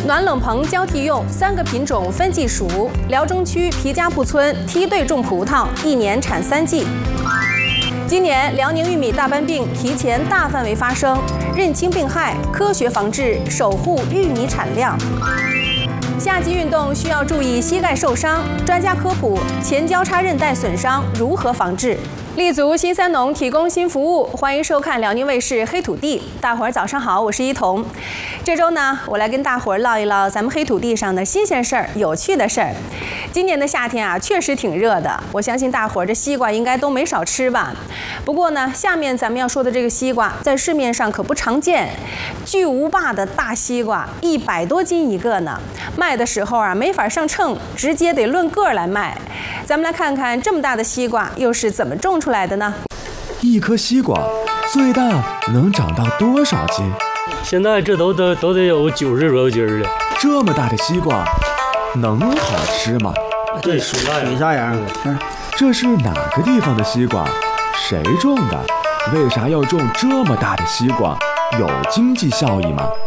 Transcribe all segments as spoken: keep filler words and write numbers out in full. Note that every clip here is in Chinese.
暖冷棚交替用，三个品种分季熟。辽中区皮家铺村梯队种葡萄，一年产三季。今年辽宁玉米大斑病提前大范围发生，认清病害，科学防治，守护玉米产量。夏季运动需要注意膝盖受伤，专家科普前交叉韧带损伤如何防治。立足新三农，提供新服务，欢迎收看辽宁卫视《黑土地》。大伙儿早上好，我是一彤。这周呢，我来跟大伙儿唠一唠咱们黑土地上的新鲜事儿、有趣的事儿。今年的夏天啊，确实挺热的，我相信大伙儿这西瓜应该都没少吃吧。不过呢，下面咱们要说的这个西瓜，在市面上可不常见。巨无霸的大西瓜，一百多斤一个呢，卖的时候啊没法上秤，直接得论个儿来卖。咱们来看看这么大的西瓜又是怎么种出来的呢？ 一颗西瓜最大能长到多少斤？ 现在这都都都得有九十多斤了。 这么大的西瓜能好吃吗？ 对，属啥属啥样？ 嗯，这是哪个地方的西瓜？谁种的？为啥要种这么大的西瓜？有经济效益吗？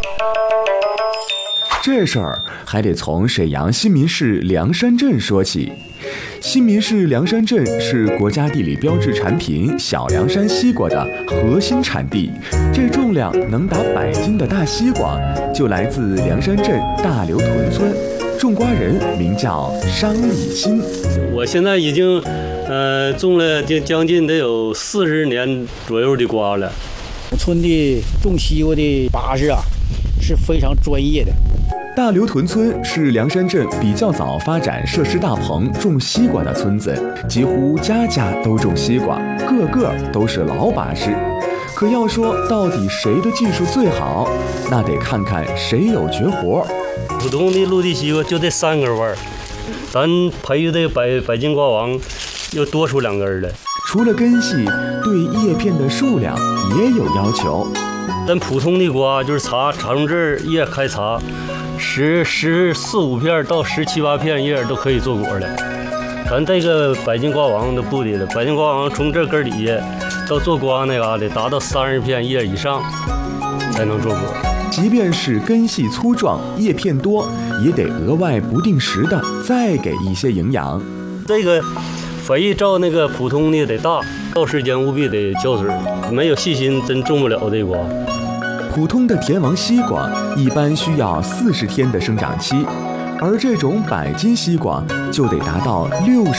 这事儿还得从沈阳新民市凉山镇说起。新民市凉山镇是国家地理标志产品小凉山西瓜的核心产地，这重量能达百斤的大西瓜就来自凉山镇大刘屯村，种瓜人名叫商以新。 我现在已经呃种了将近得有四十年左右的瓜了。 村的种西瓜的把式啊是非常专业的。 大刘屯村是凉山镇比较早发展设施大棚种西瓜的村子，几乎家家都种西瓜，个个都是老把式。可要说到底谁的技术最好，那得看看谁有绝活。 普通的陆地西瓜就这三根弯，咱培育的百百金瓜王又多出两根来。 除了根系，对叶片的数量也有要求。 咱普通的瓜就是茶茶从这儿叶开茶。十十四五片到十七八片叶都可以做果了，咱这个百金瓜王都不的了，百金瓜王从这根底下到做瓜那嘎达达到三十片叶以上才能做果。 即便是根系粗壮、叶片多，也得额外不定时的再给一些营养。 这个肥照那个普通的得大，到时间务必得浇水，没有细心真种不了这瓜。 普通的甜王西瓜一般需要四十天的生长期，而这种百金西瓜就得达到六十。